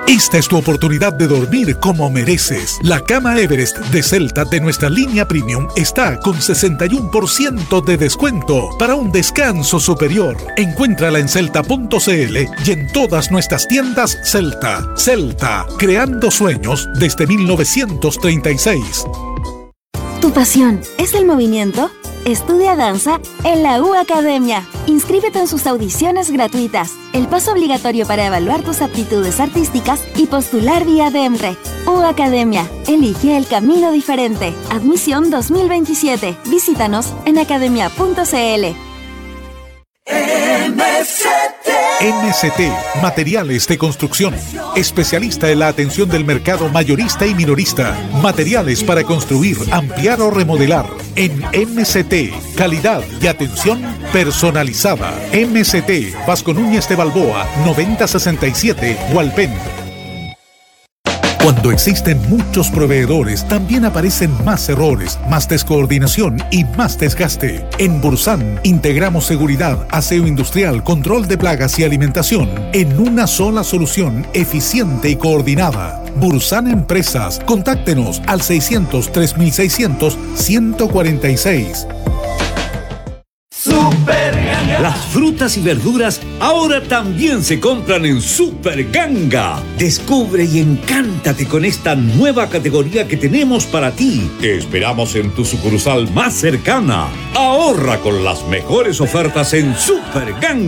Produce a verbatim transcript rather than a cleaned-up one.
Esta es tu oportunidad de dormir como mereces. La cama Everest de Celta de nuestra línea Premium está con sesenta y uno por ciento de descuento para un descanso superior. Encuéntrala en celta punto c l y en todas nuestras tiendas Celta. Celta, creando sueños desde mil novecientos treinta y seis. ¿Tu pasión es el movimiento? Estudia danza en la U Academia. Inscríbete en sus audiciones gratuitas, el paso obligatorio para evaluar tus aptitudes artísticas y postular vía D E M R E. U Academia, elige el camino diferente. Admisión dos mil veintisiete. Visítanos en academia punto c l. M S T M S T, Materiales de Construcción. Especialista en la atención del mercado mayorista y minorista. Materiales para construir, ampliar o remodelar. En M S T, calidad y atención personalizada. M S T, Vasco Núñez de Balboa, noventa sesenta y siete, Hualpén. Cuando existen muchos proveedores, también aparecen más errores, más descoordinación y más desgaste. En Bursan integramos seguridad, aseo industrial, control de plagas y alimentación en una sola solución eficiente y coordinada. Bursan Empresas. Contáctenos al seiscientos, tres mil seiscientos, ciento cuarenta y seis. Super Ganga. Las frutas y verduras ahora también se compran en Super Ganga. Descubre y encántate con esta nueva categoría que tenemos para ti. Te esperamos en tu sucursal más cercana. Ahorra con las mejores ofertas en Super Ganga.